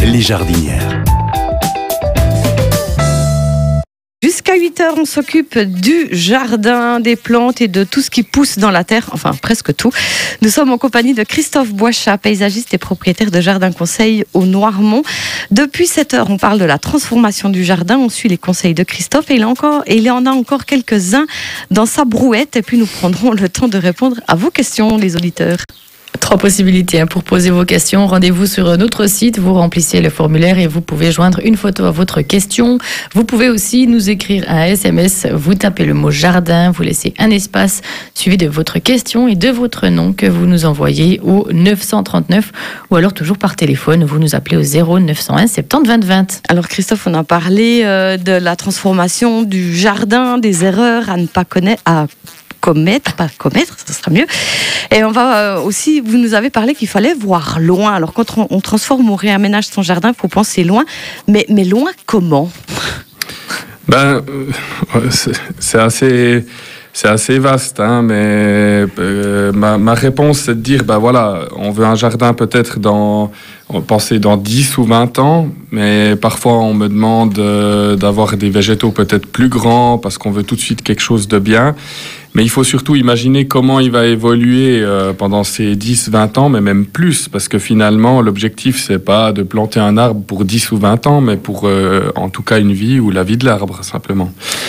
les jardinières. Jusqu'à 8h, on s'occupe du jardin, des plantes et de tout ce qui pousse dans la terre, enfin presque tout. Nous sommes en compagnie de Christophe Boichat, paysagiste et propriétaire de Jardin Conseil au Noirmont. Depuis 7h, on parle de la transformation du jardin, on suit les conseils de Christophe et il en a encore quelques-uns dans sa brouette. Et puis nous prendrons le temps de répondre à vos questions, les auditeurs. 3 possibilités pour poser vos questions. Rendez-vous sur notre site, vous remplissez le formulaire et vous pouvez joindre une photo à votre question. Vous pouvez aussi nous écrire un SMS, vous tapez le mot jardin, vous laissez un espace suivi de votre question et de votre nom que vous nous envoyez au 939 ou alors toujours par téléphone, vous nous appelez au 0901 70 20 20. Alors Christophe, on a parlé de la transformation du jardin, des erreurs à ne pas commettre, ce sera mieux. Et on va aussi, vous nous avez parlé qu'il fallait voir loin. Alors quand on transforme ou réaménage son jardin, il faut penser loin. Mais loin comment ? C'est assez vaste, mais ma réponse c'est de dire, on veut un jardin peut-être penser dans 10 ou 20 ans, mais parfois on me demande d'avoir des végétaux peut-être plus grands parce qu'on veut tout de suite quelque chose de bien. Mais il faut surtout imaginer comment il va évoluer pendant ces 10-20 ans, mais même plus, parce que finalement, l'objectif, c'est pas de planter un arbre pour 10 ou 20 ans, mais pour en tout cas une vie ou la vie de l'arbre, simplement.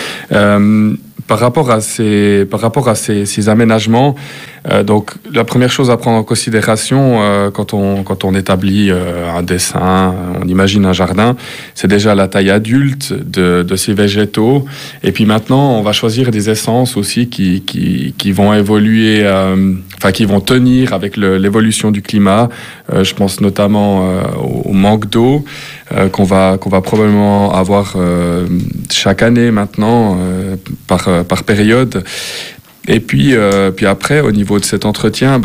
Par rapport à ces aménagements, donc la première chose à prendre en considération quand on établit un dessin, on imagine un jardin, c'est déjà la taille adulte de ces végétaux. Et puis maintenant, on va choisir des essences aussi qui vont évoluer, qui vont tenir avec l'évolution du climat. Je pense notamment au manque d'eau qu'on va probablement avoir chaque année maintenant par période. Et puis après, au niveau de cet entretien,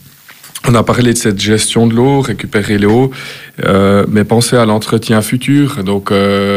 on a parlé de cette gestion de l'eau, récupérer l'eau, mais penser à l'entretien futur. Donc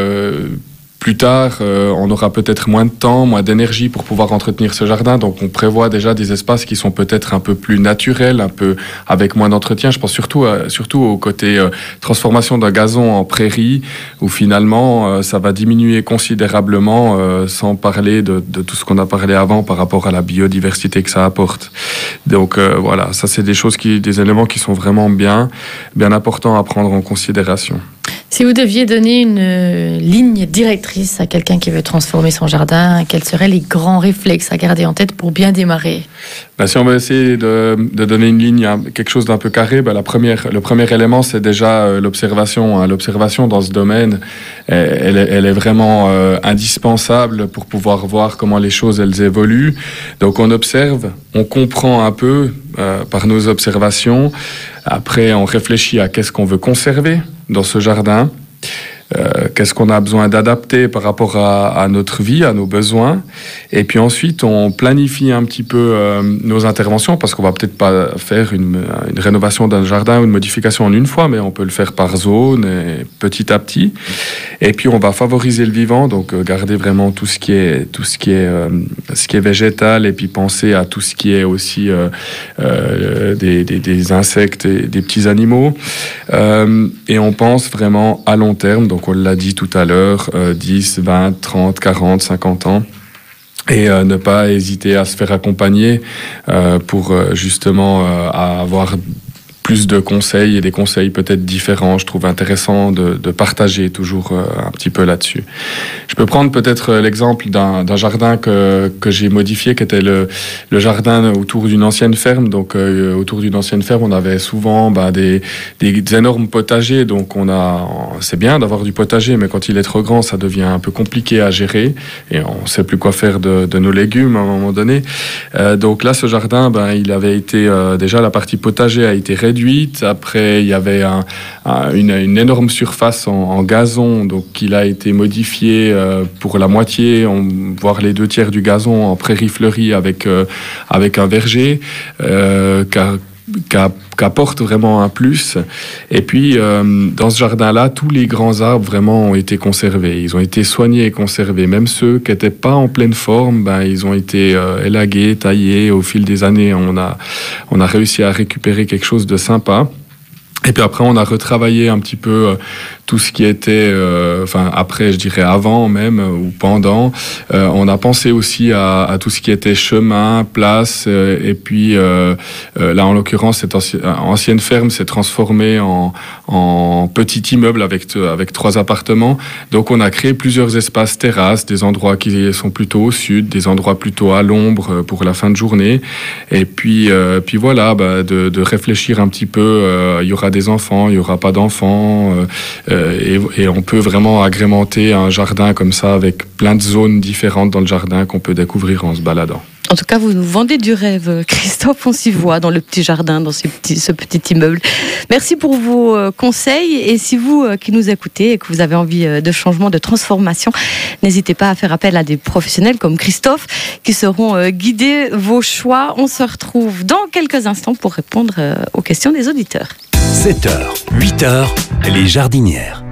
plus tard, on aura peut-être moins de temps, moins d'énergie pour pouvoir entretenir ce jardin. Donc, on prévoit déjà des espaces qui sont peut-être un peu plus naturels, un peu avec moins d'entretien. Je pense surtout au côté transformation d'un gazon en prairie, où finalement, ça va diminuer considérablement, sans parler de tout ce qu'on a parlé avant par rapport à la biodiversité que ça apporte. Donc, voilà, ça, c'est des éléments qui sont vraiment bien importants à prendre en considération. Si vous deviez donner une ligne directrice à quelqu'un qui veut transformer son jardin, quels seraient les grands réflexes à garder en tête pour bien démarrer ? Si on veut essayer de donner une ligne, quelque chose d'un peu carré, le premier élément, c'est déjà l'observation. L'observation dans ce domaine, elle est vraiment indispensable pour pouvoir voir comment les choses elles évoluent. Donc on observe, on comprend un peu par nos observations. Après, on réfléchit à qu'est-ce qu'on veut conserver dans ce jardin. Qu'est-ce qu'on a besoin d'adapter par rapport à notre vie, à nos besoins. Et puis ensuite, on planifie un petit peu nos interventions, parce qu'on va peut-être pas faire une rénovation d'un jardin ou une modification en une fois, mais on peut le faire par zone, et petit à petit. Et puis, on va favoriser le vivant, donc garder vraiment tout ce qui est végétal, et puis penser à tout ce qui est aussi des insectes et des petits animaux. Et on pense vraiment à long terme, donc on l'a dit tout à l'heure, 10, 20, 30, 40, 50 ans. Et ne pas hésiter à se faire accompagner pour justement avoir plus de conseils et des conseils peut-être différents. Je trouve intéressant de partager toujours un petit peu là-dessus. Je peux prendre peut-être l'exemple d'un jardin que j'ai modifié, qui était le jardin autour d'une ancienne ferme. Donc autour d'une ancienne ferme, on avait souvent des énormes potagers. Donc c'est bien d'avoir du potager, mais quand il est trop grand, ça devient un peu compliqué à gérer et on ne sait plus quoi faire de nos légumes à un moment donné. Donc là, ce jardin, il avait été déjà la partie potager a été réduite. Après, il y avait une énorme surface en gazon, donc il a été modifié pour la moitié, voire les 2/3 du gazon en prairie fleurie avec un verger qu'apporte vraiment un plus. Et puis, dans ce jardin-là, tous les grands arbres vraiment ont été conservés. Ils ont été soignés et conservés. Même ceux qui n'étaient pas en pleine forme, ils ont été élagués, taillés. Au fil des années, on a réussi à récupérer quelque chose de sympa. Et puis après, on a retravaillé un petit peu tout ce qui était, après, je dirais avant même ou pendant. On a pensé aussi à tout ce qui était chemin, place, et puis là, en l'occurrence, cette ancienne ferme s'est transformée en petit immeuble avec 3 appartements. Donc, on a créé plusieurs espaces terrasses, des endroits qui sont plutôt au sud, des endroits plutôt à l'ombre pour la fin de journée. Et puis voilà, de réfléchir un petit peu. Il y aura des enfants, il n'y aura pas d'enfants, et on peut vraiment agrémenter un jardin comme ça avec plein de zones différentes dans le jardin qu'on peut découvrir en se baladant. En tout cas, vous nous vendez du rêve, Christophe, on s'y voit dans le petit jardin, dans ce petit immeuble. Merci pour vos conseils, et si vous qui nous écoutez et que vous avez envie de changement, de transformation, n'hésitez pas à faire appel à des professionnels comme Christophe qui sauront guider vos choix. On se retrouve dans quelques instants pour répondre aux questions des auditeurs. 7h, 8h, les jardinières.